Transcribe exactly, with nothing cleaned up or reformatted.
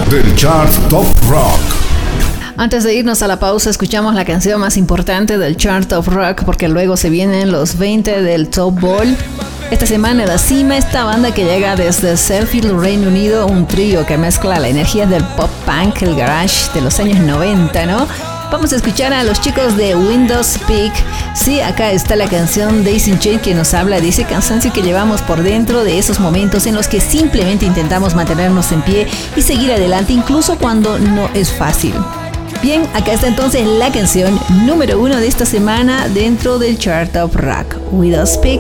del Chart Top Rock. Antes de irnos a la pausa, escuchamos la canción más importante del Chart Top Rock, porque luego se vienen los veinte del Top Ball. Esta semana en la cima, esta banda que llega desde Sheffield, Reino Unido, un trío que mezcla la energía del pop punk, el garage de los años noventa, ¿no? Vamos a escuchar a los chicos de Windows Speak. Sí, acá está la canción Daisy Chain que nos habla de ese cansancio que llevamos por dentro, de esos momentos en los que simplemente intentamos mantenernos en pie y seguir adelante incluso cuando no es fácil. Bien, acá está entonces la canción número uno de esta semana dentro del Chart Top Rock, Windows Speak.